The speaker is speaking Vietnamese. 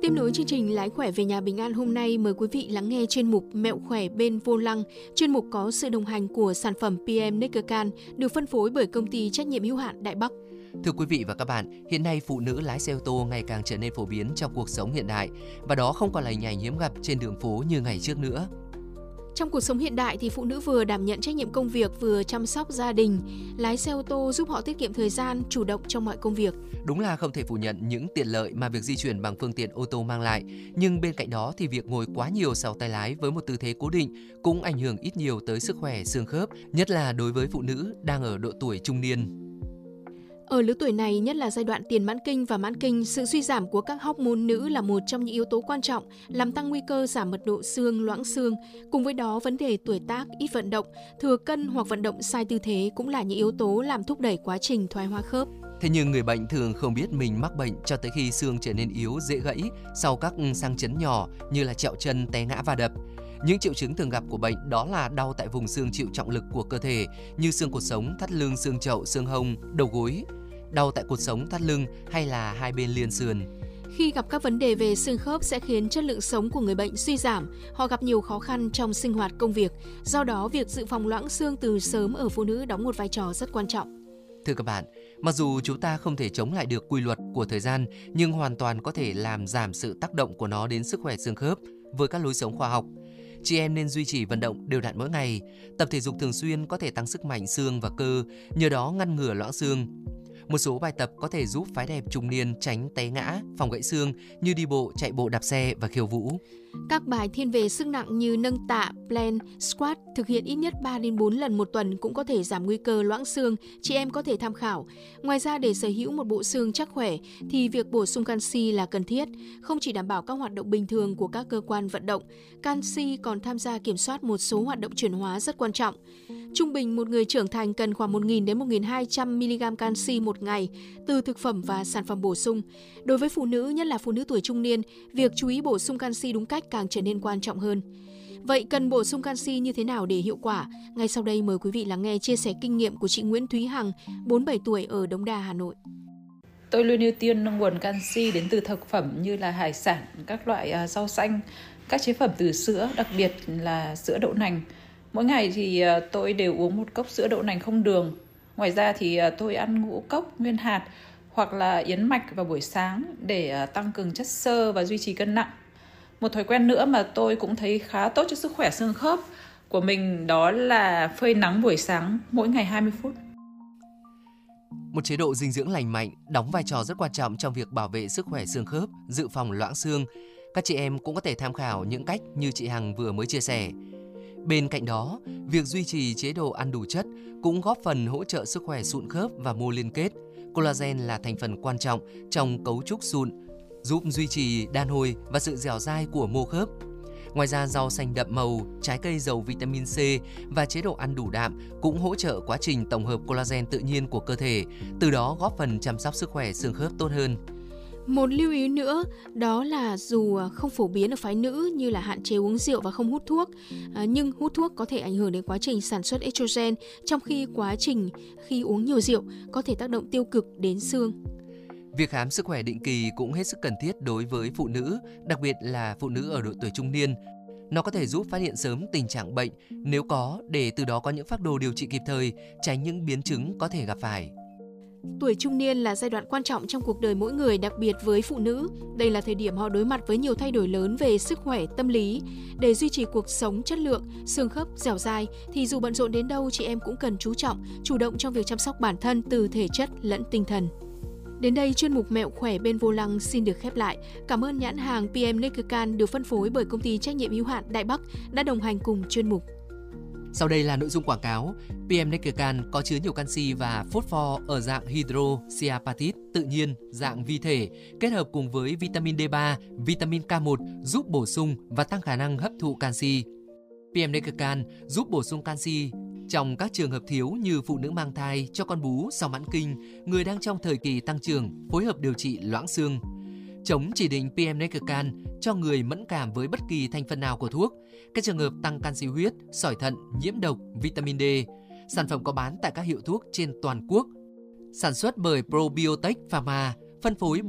Tiếp nối chương trình Lái khỏe về nhà bình an hôm nay, mời quý vị lắng nghe chuyên mục Mẹo khỏe bên vô lăng. Chuyên mục có sự đồng hành của sản phẩm PM Nickercan được phân phối bởi công ty trách nhiệm hữu hạn Đại Bắc. Thưa quý vị và các bạn, hiện nay phụ nữ lái xe ô tô ngày càng trở nên phổ biến trong cuộc sống hiện đại và đó không còn là hình ảnh hiếm gặp trên đường phố như ngày trước nữa. Trong cuộc sống hiện đại thì phụ nữ vừa đảm nhận trách nhiệm công việc vừa chăm sóc gia đình. Lái xe ô tô giúp họ tiết kiệm thời gian, chủ động trong mọi công việc. Đúng là không thể phủ nhận những tiện lợi mà việc di chuyển bằng phương tiện ô tô mang lại. Nhưng bên cạnh đó thì việc ngồi quá nhiều sau tay lái với một tư thế cố định cũng ảnh hưởng ít nhiều tới sức khỏe xương khớp, nhất là đối với phụ nữ đang ở độ tuổi trung niên. Ở lứa tuổi này, nhất là giai đoạn tiền mãn kinh và mãn kinh, sự suy giảm của các hormone nữ là một trong những yếu tố quan trọng làm tăng nguy cơ giảm mật độ xương, loãng xương. Cùng với đó, vấn đề tuổi tác, ít vận động, thừa cân hoặc vận động sai tư thế cũng là những yếu tố làm thúc đẩy quá trình thoái hóa khớp. Thế nhưng người bệnh thường không biết mình mắc bệnh cho tới khi xương trở nên yếu, dễ gãy sau các sang chấn nhỏ như là trẹo chân, té ngã và đập. Những triệu chứng thường gặp của bệnh đó là đau tại vùng xương chịu trọng lực của cơ thể như xương cột sống, thắt lưng, xương chậu, xương hông, đầu gối, đau tại cột sống, thắt lưng hay là hai bên liên sườn. Khi gặp các vấn đề về xương khớp sẽ khiến chất lượng sống của người bệnh suy giảm, họ gặp nhiều khó khăn trong sinh hoạt công việc. Do đó, việc dự phòng loãng xương từ sớm ở phụ nữ đóng một vai trò rất quan trọng. Thưa các bạn, mặc dù chúng ta không thể chống lại được quy luật của thời gian, nhưng hoàn toàn có thể làm giảm sự tác động của nó đến sức khỏe xương khớp với các lối sống khoa học. Chị em nên duy trì vận động đều đặn mỗi ngày, tập thể dục thường xuyên có thể tăng sức mạnh xương và cơ, nhờ đó ngăn ngừa loãng xương. Một số bài tập có thể giúp phái đẹp trung niên tránh té ngã, phòng gãy xương như đi bộ, chạy bộ, đạp xe và khiêu vũ. Các bài thiên về sức nặng như nâng tạ, plank, squat thực hiện ít nhất 3 đến 4 lần một tuần cũng có thể giảm nguy cơ loãng xương, chị em có thể tham khảo. Ngoài ra, để sở hữu một bộ xương chắc khỏe thì việc bổ sung canxi là cần thiết, không chỉ đảm bảo các hoạt động bình thường của các cơ quan vận động, canxi còn tham gia kiểm soát một số hoạt động chuyển hóa rất quan trọng. Trung bình một người trưởng thành cần khoảng 1.000 đến 1.200 mg canxi một ngày từ thực phẩm và sản phẩm bổ sung. Đối với phụ nữ, nhất là phụ nữ tuổi trung niên, việc chú ý bổ sung canxi đúng cách càng trở nên quan trọng hơn. Vậy cần bổ sung canxi như thế nào để hiệu quả? Ngay sau đây mời quý vị lắng nghe chia sẻ kinh nghiệm của chị Nguyễn Thúy Hằng, 47 tuổi ở Đống Đa, Hà Nội. Tôi luôn ưu tiên nguồn canxi đến từ thực phẩm như là hải sản, các loại rau xanh, các chế phẩm từ sữa, đặc biệt là sữa đậu nành. Mỗi ngày thì tôi đều uống một cốc sữa đậu nành không đường. Ngoài ra thì tôi ăn ngũ cốc, nguyên hạt hoặc là yến mạch vào buổi sáng để tăng cường chất xơ và duy trì cân nặng. Một thói quen nữa mà tôi cũng thấy khá tốt cho sức khỏe xương khớp của mình đó là phơi nắng buổi sáng mỗi ngày 20 phút. Một chế độ dinh dưỡng lành mạnh đóng vai trò rất quan trọng trong việc bảo vệ sức khỏe xương khớp, dự phòng loãng xương. Các chị em cũng có thể tham khảo những cách như chị Hằng vừa mới chia sẻ. Bên cạnh đó, việc duy trì chế độ ăn đủ chất cũng góp phần hỗ trợ sức khỏe sụn khớp và mô liên kết. Collagen là thành phần quan trọng trong cấu trúc sụn, giúp duy trì đàn hồi và sự dẻo dai của mô khớp. Ngoài ra, rau xanh đậm màu, trái cây giàu vitamin C và chế độ ăn đủ đạm cũng hỗ trợ quá trình tổng hợp collagen tự nhiên của cơ thể, từ đó góp phần chăm sóc sức khỏe xương khớp tốt hơn. Một lưu ý nữa đó là dù không phổ biến ở phái nữ như là hạn chế uống rượu và không hút thuốc, nhưng hút thuốc có thể ảnh hưởng đến quá trình sản xuất estrogen, trong khi quá trình khi uống nhiều rượu có thể tác động tiêu cực đến xương. Việc khám sức khỏe định kỳ cũng hết sức cần thiết đối với phụ nữ, đặc biệt là phụ nữ ở độ tuổi trung niên. Nó có thể giúp phát hiện sớm tình trạng bệnh nếu có, để từ đó có những phác đồ điều trị kịp thời, tránh những biến chứng có thể gặp phải. Tuổi trung niên là giai đoạn quan trọng trong cuộc đời mỗi người, đặc biệt với phụ nữ. Đây là thời điểm họ đối mặt với nhiều thay đổi lớn về sức khỏe, tâm lý. Để duy trì cuộc sống chất lượng, xương khớp dẻo dai thì dù bận rộn đến đâu, chị em cũng cần chú trọng, chủ động trong việc chăm sóc bản thân từ thể chất lẫn tinh thần. Đến đây, chuyên mục Mẹo khỏe bên vô lăng xin được khép lại. Cảm ơn nhãn hàng PM Nickercan được phân phối bởi công ty trách nhiệm hữu hạn Đại Bắc đã đồng hành cùng chuyên mục. Sau đây là nội dung quảng cáo. PM Nickercan có chứa nhiều canxi và phosphor ở dạng hydroxyapatite tự nhiên, dạng vi thể, kết hợp cùng với vitamin D3, vitamin K1 giúp bổ sung và tăng khả năng hấp thụ canxi. PM Nickercan giúp bổ sung canxi trong các trường hợp thiếu như phụ nữ mang thai, cho con bú sau mãn kinh, người đang trong thời kỳ tăng trưởng, phối hợp điều trị loãng xương. Chống chỉ định PM Nickercan cho người mẫn cảm với bất kỳ thành phần nào của thuốc, các trường hợp tăng canxi huyết, sỏi thận, nhiễm độc, vitamin D. Sản phẩm có bán tại các hiệu thuốc trên toàn quốc. Sản xuất bởi Probiotic Pharma, phân phối